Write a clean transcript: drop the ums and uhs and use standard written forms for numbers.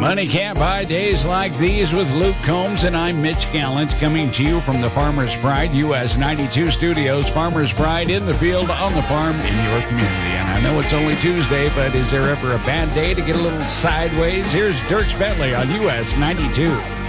Money can't buy days like these with Luke Combs, and I'm Mitch Gallant, coming to you from the Farmer's Pride US 92 studios. Farmer's Pride in the field, on the farm, in your community. And I know it's only Tuesday, but is there ever a bad day to get a little sideways? Here's Dierks Bentley on US 92.